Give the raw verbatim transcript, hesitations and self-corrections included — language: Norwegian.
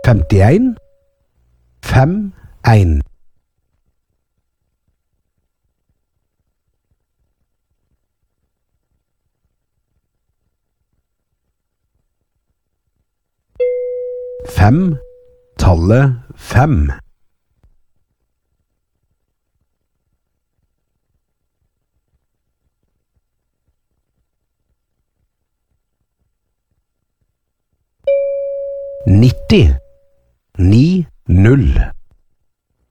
femtien, fem, en. Fem, tallet fem. Nitti, ni, null.